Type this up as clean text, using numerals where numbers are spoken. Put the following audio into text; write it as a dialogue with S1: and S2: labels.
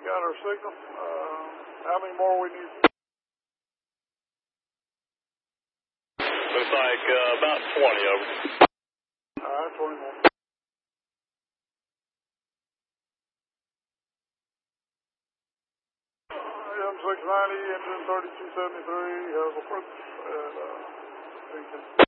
S1: got our signal. How many more we need?
S2: Looks like about 20 over.
S1: All right, 20 more. M690, engine 3273, Hazelford, and